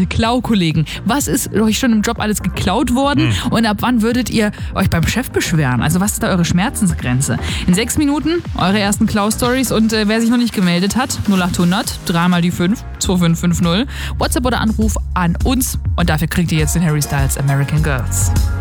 Klaukollegen. Was ist euch schon im Job alles geklaut worden? Und ab wann würdet ihr euch beim Chef beschweren? Also was ist da eure Schmerzensgrenze? In 6 Minuten eure ersten Klau-Stories und wer sich noch nicht gemeldet hat, 0800 3 mal die 5 2550, WhatsApp oder Anruf an uns und dafür kriegt ihr jetzt den Harry Styles American Girls.